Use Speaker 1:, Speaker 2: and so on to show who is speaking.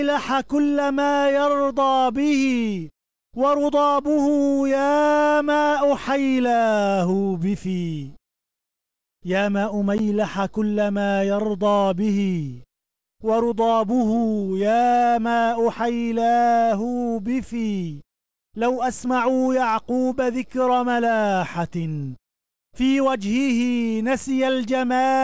Speaker 1: ميلح كل ما يرضى به، ورضابه يا ماء حيلاه بفي. يا ماء ميلح كل ما يرضى به، ورضابه يا ماء حيلاه بفي. لو أسمعوا يعقوب ذكر ملاحة، في وجهه نسي الجمال